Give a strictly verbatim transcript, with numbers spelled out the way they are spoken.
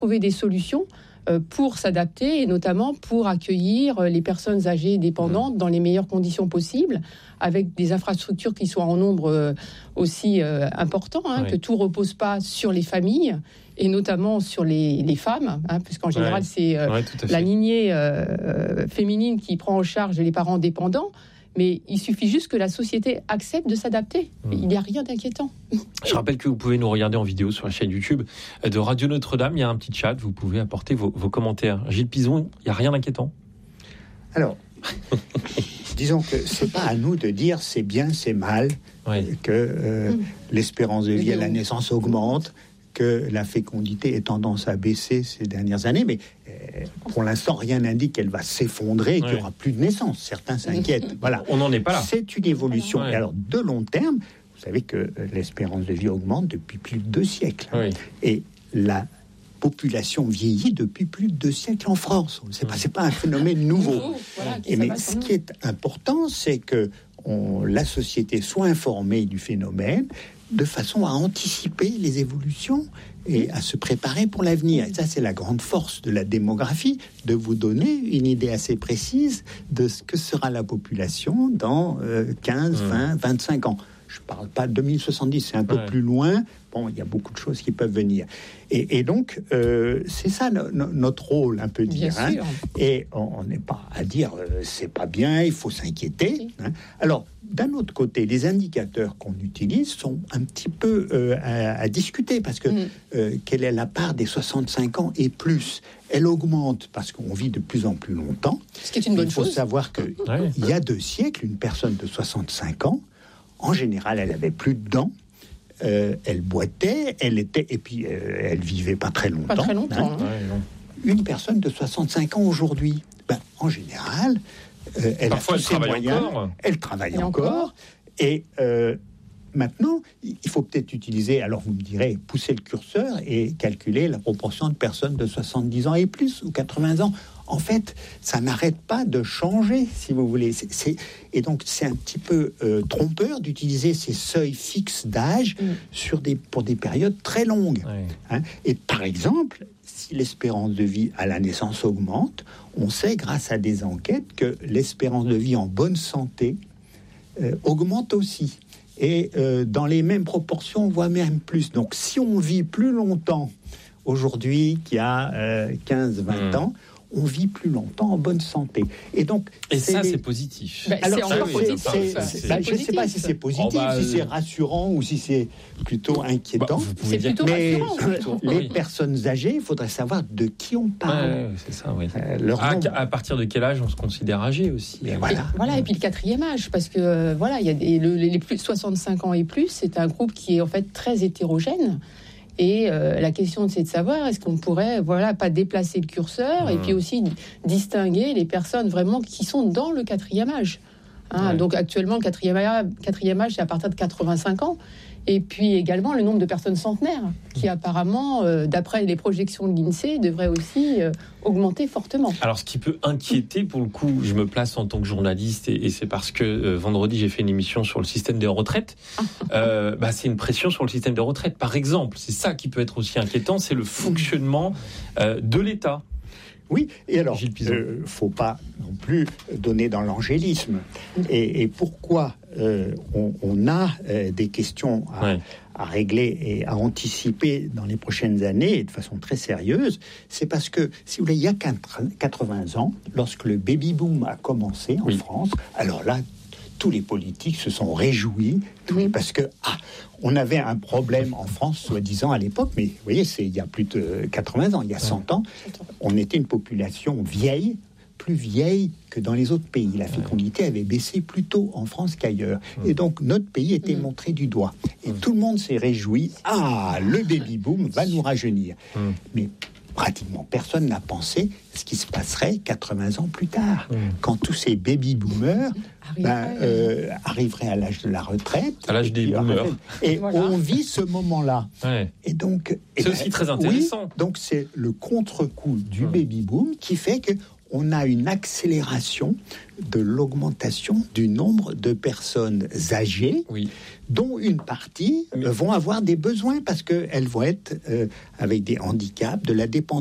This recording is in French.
trouver des solutions pour s'adapter et notamment pour accueillir les personnes âgées et dépendantes dans les meilleures conditions possibles, avec des infrastructures qui soient en nombre aussi important, hein, ouais. que tout repose pas sur les familles et notamment sur les, les femmes, hein, puisqu'en général ouais. c'est euh, ouais, la lignée euh, féminine qui prend en charge les parents dépendants. Mais il suffit juste que la société accepte de s'adapter. Mmh. Il n'y a rien d'inquiétant. Je rappelle que vous pouvez nous regarder en vidéo sur la chaîne YouTube de Radio Notre-Dame. Il y a un petit chat, vous pouvez apporter vos, vos commentaires. Gilles Pizon, il n'y a rien d'inquiétant ? Alors, disons que ce n'est pas à nous de dire c'est bien, c'est mal, oui. que euh, mmh. l'espérance de vie à la naissance augmente, que la fécondité ait tendance à baisser ces dernières années, mais euh, pour l'instant, rien n'indique qu'elle va s'effondrer et ouais. qu'il n'y aura plus de naissance. Certains s'inquiètent. Voilà. On n'en est pas là. C'est une évolution. Ouais. Et alors, de long terme, vous savez que l'espérance de vie augmente depuis plus de deux siècles. Oui. Et la population vieillit depuis plus de deux siècles en France. Ce n'est pas, c'est pas un phénomène nouveau. Voilà, et mais ce qui est important, c'est que on, la société soit informée du phénomène, de façon à anticiper les évolutions et à se préparer pour l'avenir. Et ça, c'est la grande force de la démographie, de vous donner une idée assez précise de ce que sera la population dans euh, quinze, vingt, vingt-cinq ans. Je ne parle pas de deux mille soixante-dix, c'est un peu ouais. plus loin. Bon, il y a beaucoup de choses qui peuvent venir. Et, et donc, euh, c'est ça no, no, notre rôle, un peu dire. Hein. Et on n'est pas à dire euh, c'est pas bien, il faut s'inquiéter. Hein. Alors, d'un autre côté, les indicateurs qu'on utilise sont un petit peu euh, à, à discuter parce que mmh. euh, quelle est la part des soixante-cinq ans et plus ? Elle augmente parce qu'on vit de plus en plus longtemps. Ce qui est une bonne chose. Il faut savoir qu'il ouais. y a deux siècles, une personne de soixante-cinq ans, en général, elle avait plus de dents. Euh, elle boitait, elle était, et puis euh, elle vivait pas très longtemps. Pas très longtemps. Hein. Ouais, une personne de soixante-cinq ans aujourd'hui, ben, en général, euh, elle Parfois, a tous elle ses moyens, encore. elle travaille et encore, encore, et euh, maintenant, il faut peut-être utiliser, alors vous me direz, pousser le curseur et calculer la proportion de personnes de soixante-dix ans et plus, ou quatre-vingts ans. En fait, ça n'arrête pas de changer, si vous voulez. C'est, c'est, et donc, c'est un petit peu euh, trompeur d'utiliser ces seuils fixes d'âge mmh. sur des, pour des périodes très longues. Oui. Hein. Et par exemple, si l'espérance de vie à la naissance augmente, on sait, grâce à des enquêtes, que l'espérance de vie en bonne santé euh, augmente aussi. Et euh, dans les mêmes proportions, voire même plus. Donc, si on vit plus longtemps aujourd'hui qu'il y a euh, quinze vingt mmh. ans, on vit plus longtemps en bonne santé. Et donc, et c'est ça, les... c'est positif. Bah, Alors, c'est c'est, c'est, c'est, c'est, bah, je ne sais pas si c'est positif, oh bah, si c'est rassurant ou si c'est plutôt inquiétant. Bah, c'est plutôt mais rassurant. Les oui. personnes âgées, il faudrait savoir de qui on parle. Ouais, ouais, c'est ça, oui. Euh, leur à, à partir de quel âge on se considère âgé aussi. Et voilà. Et, voilà, et puis le quatrième âge, parce que euh, voilà, il y a des, le, les plus de soixante-cinq ans et plus, c'est un groupe qui est en fait très hétérogène. Et euh, la question, c'est de savoir, est-ce qu'on pourrait, voilà, pas déplacer le curseur, mmh. et puis aussi distinguer les personnes vraiment qui sont dans le quatrième âge. Hein, ouais. Donc actuellement, le quatrième âge, quatrième âge, c'est à partir de quatre-vingt-cinq ans. Et puis également le nombre de personnes centenaires, qui apparemment, euh, d'après les projections de l'INSEE, devrait aussi euh, augmenter fortement. Alors ce qui peut inquiéter, pour le coup, je me place en tant que journaliste, et, et c'est parce que euh, vendredi j'ai fait une émission sur le système des retraites, euh, bah, c'est une pression sur le système des retraites. Par exemple, c'est ça qui peut être aussi inquiétant, c'est le fonctionnement euh, de l'État. Oui, et alors, il ne euh, faut pas non plus donner dans l'angélisme. Et, et pourquoi euh, on, on a euh, des questions à, ouais. à régler et à anticiper dans les prochaines années, et de façon très sérieuse, c'est parce que, si vous voulez, il y a quatre-vingts ans, lorsque le baby-boom a commencé en oui. France, alors là, tous les politiques se sont réjouis, oui. parce que ah, on avait un problème en France, soi-disant à l'époque, mais vous voyez, c'est il y a plus de quatre-vingts ans, il y a cent ans, on était une population vieille, plus vieille que dans les autres pays. La fécondité avait baissé plus tôt en France qu'ailleurs. Et donc, notre pays était montré du doigt. Et tout le monde s'est réjoui, ah, le baby-boom va nous rajeunir. Mais pratiquement personne n'a pensé ce qui se passerait quatre-vingts ans plus tard, mmh. quand tous ces baby-boomers ben, euh, arriveraient à l'âge de la retraite. À l'âge des boomers. Et voilà. On vit ce moment-là. Ouais. Et donc, c'est et aussi ben, très intéressant. Oui, donc c'est le contre-coup du mmh. baby-boom qui fait que on a une accélération de l'augmentation du nombre de personnes âgées, oui. dont une partie Mais... vont avoir des besoins parce qu'elles vont être euh, avec des handicaps, de la dépendance